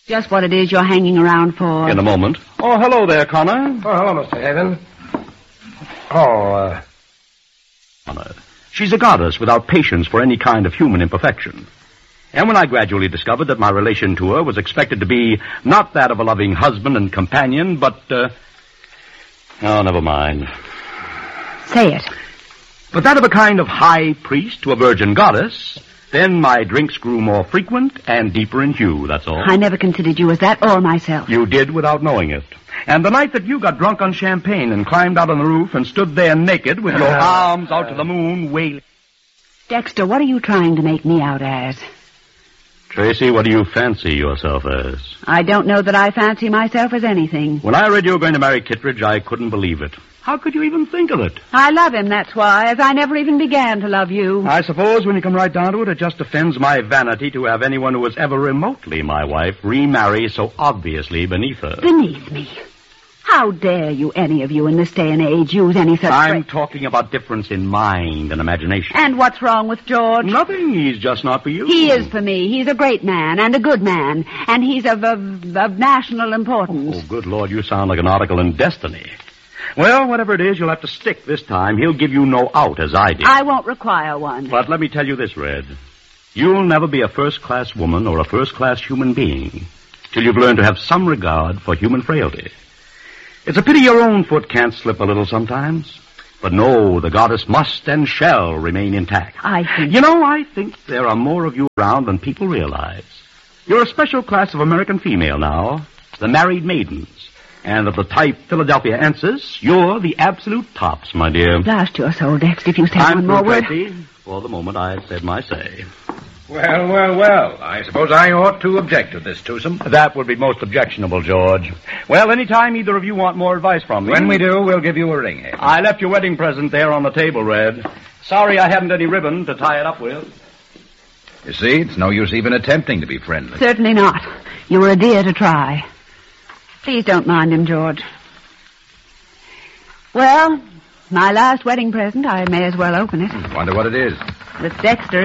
Just what it is you're hanging around for. In a moment. Oh, hello there, Connor. Oh, hello, Mr. Haven. Connor. She's a goddess without patience for any kind of human imperfection. And when I gradually discovered that my relation to her was expected to be not that of a loving husband and companion, but, oh, never mind. Say it. But that of a kind of high priest to a virgin goddess, then my drinks grew more frequent and deeper in hue, that's all. I never considered you as that or myself. You did without knowing it. And the night that you got drunk on champagne and climbed out on the roof and stood there naked with your arms out to the moon wailing. Dexter, what are you trying to make me out as? Tracy, what do you fancy yourself as? I don't know that I fancy myself as anything. When I read you were going to marry Kittredge, I couldn't believe it. How could you even think of it? I love him, that's why, as I never even began to love you. I suppose when you come right down to it, it just offends my vanity to have anyone who was ever remotely my wife remarry so obviously beneath her. Beneath me? How dare you, any of you in this day and age, use any such... I'm talking about difference in mind and imagination. And what's wrong with George? Nothing. He's just not for you. He is for me. He's a great man and a good man. And he's of national importance. Oh, good Lord, you sound like an article in Destiny. Well, whatever it is, you'll have to stick this time. He'll give you no out, as I did. I won't require one. But let me tell you this, Red. You'll never be a first-class woman or a first-class human being till you've learned to have some regard for human frailty. It's a pity your own foot can't slip a little sometimes. But no, the goddess must and shall remain intact. I think there are more of you around than people realize. You're a special class of American female now, the married maidens. And of the type Philadelphia Ensis, you're the absolute tops, my dear. Blast your soul, Dex, if you say one more word. For the moment, I've said my say. Well. I suppose I ought to object to this twosome. That would be most objectionable, George. Well, any time either of you want more advice from me... When we do, we'll give you a ring, Haven. I left your wedding present there on the table, Red. Sorry I haven't any ribbon to tie it up with. You see, it's no use even attempting to be friendly. Certainly not. You were a dear to try. Please don't mind him, George. Well, my last wedding present, I may as well open it. Wonder what it is. It's Dexter.